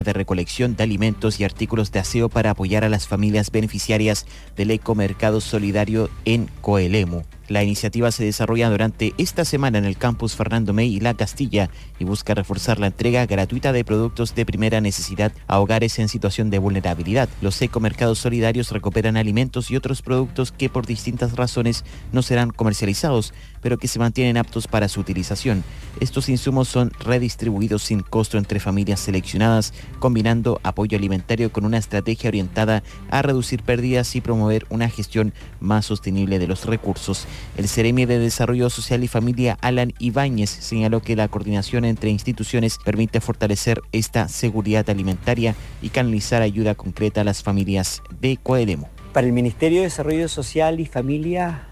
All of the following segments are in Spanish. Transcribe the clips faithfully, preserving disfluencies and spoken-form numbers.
de recolección de alimentos y artículos de aseo para apoyar a las familias beneficiarias del Ecomercado Solidario en Coelemu. La iniciativa se desarrolla durante esta semana en el campus Fernando Mey y La Castilla y busca reforzar la entrega gratuita de productos de primera necesidad a hogares en situación de vulnerabilidad. Los ecomercados solidarios recuperan alimentos y otros productos que por distintas razones no serán comercializados, pero que se mantienen aptos para su utilización. Estos insumos son redistribuidos sin costo entre familias seleccionadas, combinando apoyo alimentario con una estrategia orientada a reducir pérdidas y promover una gestión más sostenible de los recursos. El Seremi de Desarrollo Social y Familia, Alan Ibáñez, señaló que la coordinación entre instituciones permite fortalecer esta seguridad alimentaria y canalizar ayuda concreta a las familias de Coelemu. Para el Ministerio de Desarrollo Social y Familia,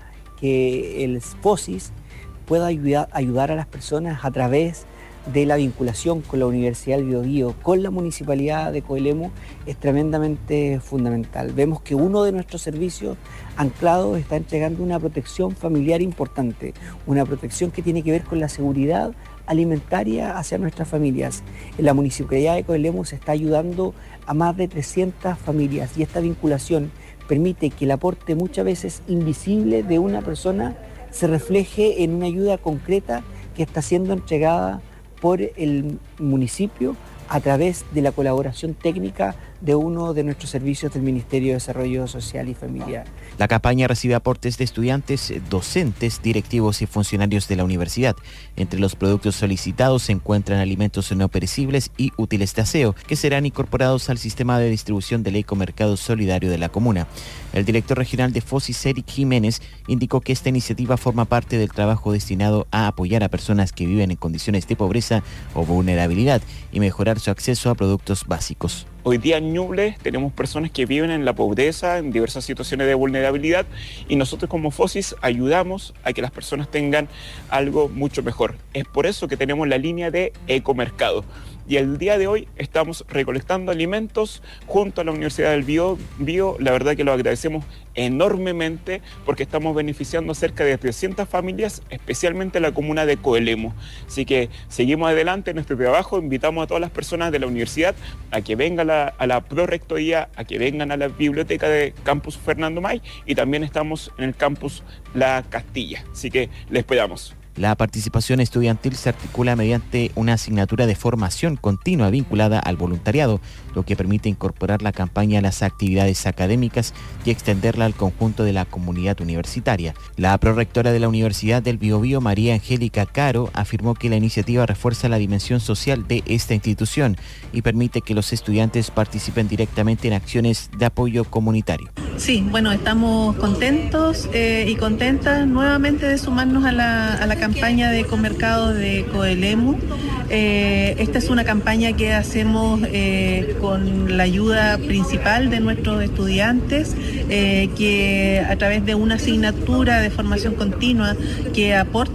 que el FOSIS pueda ayudar, ayudar a las personas a través de la vinculación con la Universidad del Biobío, con la Municipalidad de Coelemu, es tremendamente fundamental. Vemos que uno de nuestros servicios anclados está entregando una protección familiar importante, una protección que tiene que ver con la seguridad alimentaria hacia nuestras familias. En la Municipalidad de Coelemu se está ayudando a más de trescientas familias y esta vinculación permite que el aporte muchas veces invisible de una persona se refleje en una ayuda concreta que está siendo entregada por el municipio a través de la colaboración técnica de uno de nuestros servicios del Ministerio de Desarrollo Social y Familia. La campaña recibe aportes de estudiantes, docentes, directivos y funcionarios de la universidad. Entre los productos solicitados se encuentran alimentos no perecibles y útiles de aseo, que serán incorporados al sistema de distribución del Ecomercado Solidario de la comuna. El director regional de FOSIS, Eric Jiménez, indicó que esta iniciativa forma parte del trabajo destinado a apoyar a personas que viven en condiciones de pobreza o vulnerabilidad y mejorar su acceso a productos básicos. Hoy día en Ñuble tenemos personas que viven en la pobreza, en diversas situaciones de vulnerabilidad, y nosotros como FOSIS ayudamos a que las personas tengan algo mucho mejor. Es por eso que tenemos la línea de Ecomercado. Y el día de hoy estamos recolectando alimentos junto a la Universidad del Bio. Bio. La verdad que lo agradecemos enormemente porque estamos beneficiando a cerca de trescientas familias, especialmente la comuna de Coelemu. Así que seguimos adelante en nuestro trabajo. Invitamos a todas las personas de la universidad a que vengan a la, a la Prorectoría, a que vengan a la biblioteca de Campus Fernando May, y también estamos en el Campus La Castilla. Así que les esperamos. La participación estudiantil se articula mediante una asignatura de formación continua vinculada al voluntariado, lo que permite incorporar la campaña a las actividades académicas y extenderla al conjunto de la comunidad universitaria. La prorectora de la Universidad del Biobío, María Angélica Caro, afirmó que la iniciativa refuerza la dimensión social de esta institución y permite que los estudiantes participen directamente en acciones de apoyo comunitario. Sí, bueno, estamos contentos eh, y contentas nuevamente de sumarnos a la, a la campaña de Ecomercado de Coelemu. Eh, esta es una campaña que hacemos eh, con la ayuda principal de nuestros estudiantes, eh, que a través de una asignatura de formación continua que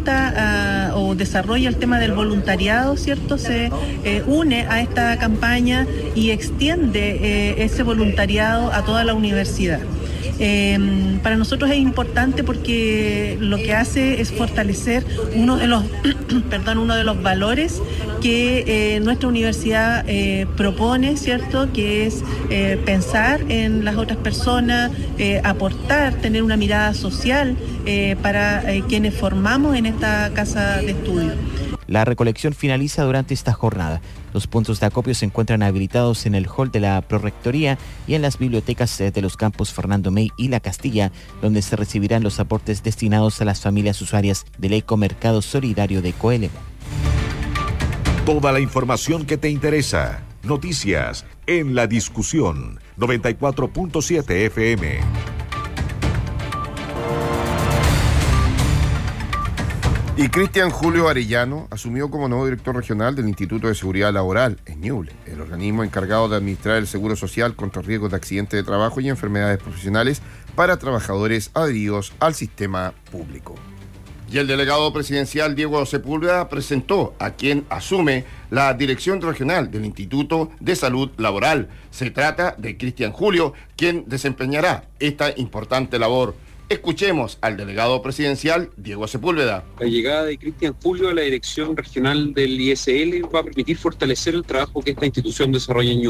aporta a, o desarrolla el tema del voluntariado, ¿cierto? Se eh, une a esta campaña y extiende eh, ese voluntariado a toda la universidad. Eh, para nosotros es importante porque lo que hace es fortalecer uno de los, perdón, uno de los valores que eh, nuestra universidad eh, propone, ¿cierto? Que es eh, pensar en las otras personas, eh, aportar, tener una mirada social eh, para eh, quienes formamos en esta casa de estudio. La recolección finaliza durante esta jornada. Los puntos de acopio se encuentran habilitados en el hall de la Prorectoría y en las bibliotecas de los campus Fernando Mey y La Castilla, donde se recibirán los aportes destinados a las familias usuarias del Ecomercado Solidario de Coelemu. Toda la información que te interesa. Noticias en La Discusión. noventa y cuatro punto siete F M. Y Cristian Julio Arellano asumió como nuevo director regional del Instituto de Seguridad Laboral en Ñuble, el organismo encargado de administrar el seguro social contra riesgos de accidentes de trabajo y enfermedades profesionales para trabajadores adheridos al sistema público. Y el delegado presidencial Diego Sepúlveda presentó a quien asume la dirección regional del Instituto de Salud Laboral. Se trata de Cristian Julio, quien desempeñará esta importante labor. Escuchemos al delegado presidencial Diego Sepúlveda. La llegada de Cristian Julio a la dirección regional del I S L va a permitir fortalecer el trabajo que esta institución desarrolla en Ñuble.